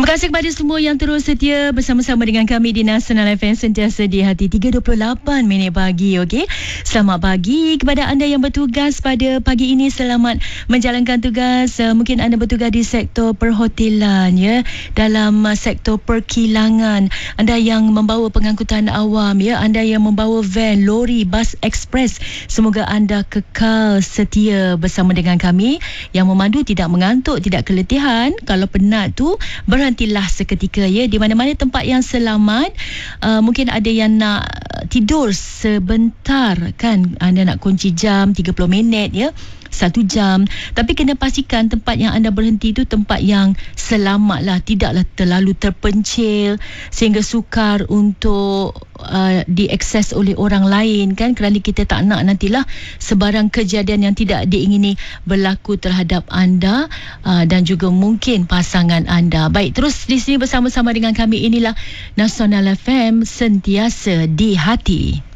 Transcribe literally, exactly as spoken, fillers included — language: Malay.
Terima kasih kepada semua yang terus setia bersama-sama dengan kami di Nasional F M, sentiasa di hati. Tiga dua puluh lapan minit pagi. Okey, selamat pagi kepada anda yang bertugas pada pagi ini. Selamat menjalankan tugas. Uh, mungkin anda bertugas di sektor perhotelan, ya, dalam uh, sektor perkilangan. Anda yang membawa pengangkutan awam, ya, anda yang membawa van, lori, bas ekspres. Semoga anda kekal setia bersama dengan kami. Yang memandu tidak mengantuk, tidak keletihan. Kalau penat tu, berhentilah seketika, ya, di mana-mana tempat yang selamat. Uh, mungkin ada yang nak tidur sebentar, kan, anda nak kunci jam tiga puluh minit, ya, satu jam, tapi kena pastikan tempat yang anda berhenti itu tempat yang selamat lah, tidaklah terlalu terpencil sehingga sukar untuk uh, diakses oleh orang lain, kan, kerana kita tak nak nantilah sebarang kejadian yang tidak diingini berlaku terhadap anda uh, dan juga mungkin pasangan anda. Baik, terus di sini bersama-sama dengan kami. Inilah Nasional F M, sentiasa di hati.